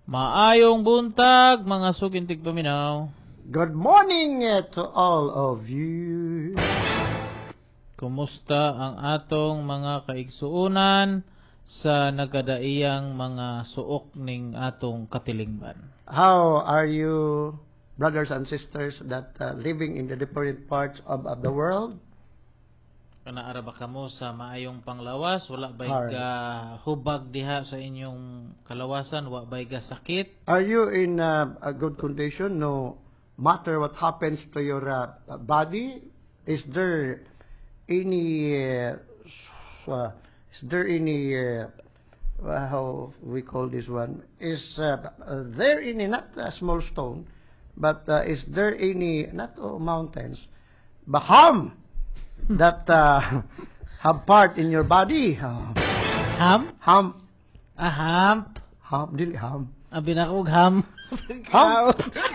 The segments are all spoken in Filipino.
Maayong buntag, mga sukintig paminaw. Good morning to all of you. Kumusta ang atong mga kaigsuunan sa nagadaiyang mga suok ning atong katilingban? How are you, brothers and sisters that living in the different parts of the world? Kanaara ba kamo sa maayong panglawas? Wala ba'y Hard. ka hubag diha sa inyong kalawasan? Wala ba'y ka sakit? Are you in a good condition no matter what happens to your body? Is there any how we call this one? Is there any, not a small stone, but is there any, not mountains, baham that have part in your body? Ham? Ham, Hamp? dili ham. Abi na ko ham. Ham.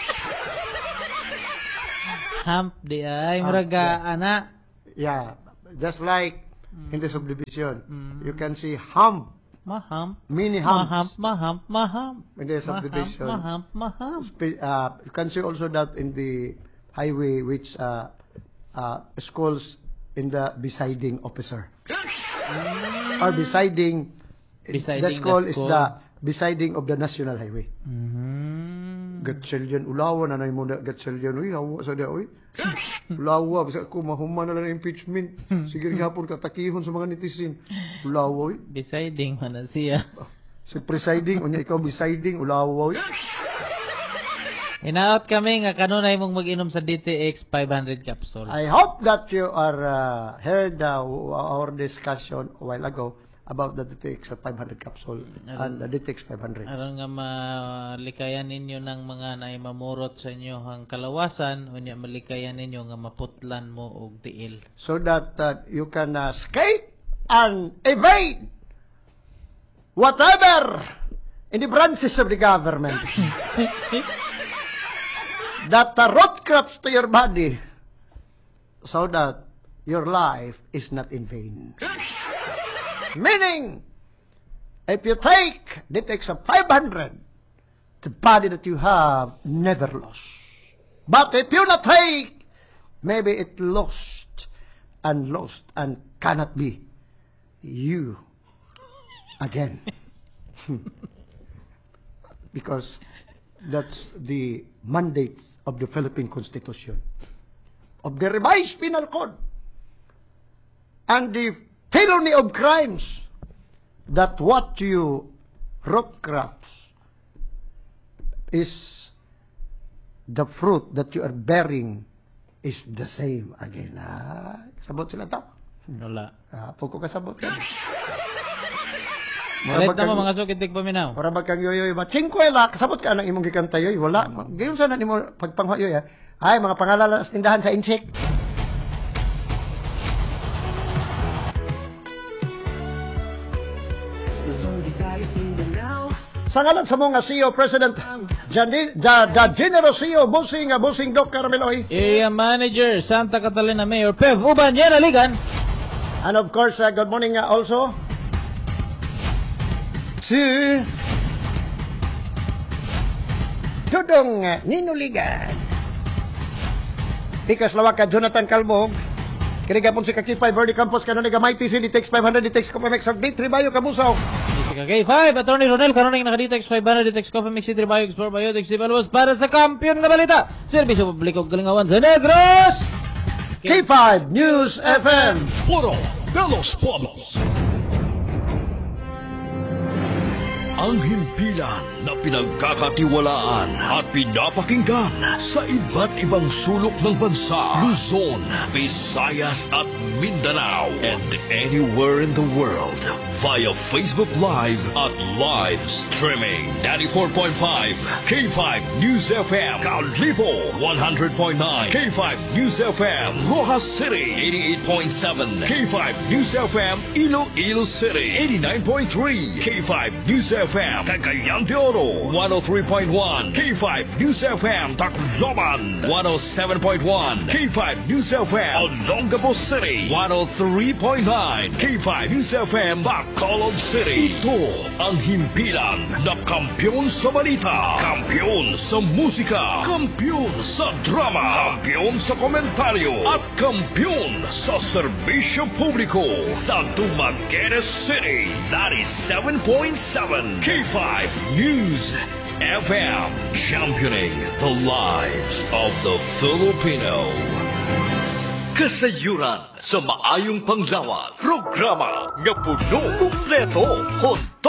Hamp di ay. Muraga, ana. Yeah, just like in the subdivision, you can see ham, Maham. mini Maham, hams maham, maham. in the subdivision. Maham, maham. You can see also that in the highway, which schools in the besiding officer or besiding. Besiding The school the is school. the besiding of the national highway. Mm. Gatselyan ulawa na mo na gatselyan uy hawa sa dia uy. Ulawa basta ko mahuman na lang impeachment. Sige gihapon ka takihon sa mga netizen. Ulawa uy. Deciding man na siya. Si presiding unya ikaw besiding ulawa uy. Inaot kami nga kanunay mong mag-inom sa DTX 500 capsule. I hope that you are heard our discussion a while ago about the DTX 500 capsule and the DTX 500. Aron nga malikayan ninyo ng mga naimamurot sa inyo ang kalawasan, unya malikayan ninyo nga maputlan mo og tiil. So that you can escape and evade whatever in the branches of the government that root crops to your body so that your life is not in vain. Meaning, if you take the takes of 500, the body that you have never lost. But if you not take, maybe it lost and cannot be you again. Because that's the mandates of the Philippine Constitution, of the revised penal code, and the felony of crimes, that what you root crops is the fruit that you are bearing is the same again. Kasabot sila tao. Wala. Pagko kasabot ka. Malit na mo mga sukitig paminaw. Para bagkang yoyoy, chingkwela, kasabot ka ng imong gikanta yoy, wala. Gayon sana nimo pagpanghoyoy, ay, mga pangalan sa tindahan sa insik. Sa ngalan sa mga CEO, President the General CEO, Busing Doc Carameloy. Area Manager, Santa Catalina Mayor, Pev Uban, yan aligan. And of course, good morning also to Dudong Ninuligan. Tikas lawak ka Jonathan Calmog. Kinigapon si Kakipay, Verdi Campos, kanunig gamay TC, DTX 500, DTX Copamex, D3 Bayo, Kabusaw. K5, Attorney Ronel, kanuning naka-DTX 500, DTX Copamex, C3 Bayo, Explore Biotics, Dibalwas, para sa kampiyon nga balita. Serbisyo Publiko Galingawan sa Negros. K5 News FM. Puro Pelos Polos. Ang himpilan na pinagkakatiwalaan at pinapakinggan sa iba't ibang sulok ng bansa, Luzon, Visayas at Mindanao, and anywhere in the world via Facebook Live at live streaming. 94.5 K5 News FM, Kalipo 100.9 K5 News FM, Rojas City 88.7 K5 News FM, Iloilo City 89.3 K5 News FM FM, Cagayan de Oro, 103.1, K5 News FM, Tacloban, 107.1, K5 News FM, Olongapo City, 103.9, K5 News FM, Bacolod City. Ito ang himpilan na kampiyon sa balita, kampiyon sa musika, kampiyon sa drama, kampiyon sa komentaryo, at kampiyon sa serbisyo publiko sa Dumaguete City, 97.7 K5 News FM, championing the lives of the Filipino. Kasayuran sa maayong panglawas, programa nga puno, kumpleto, konto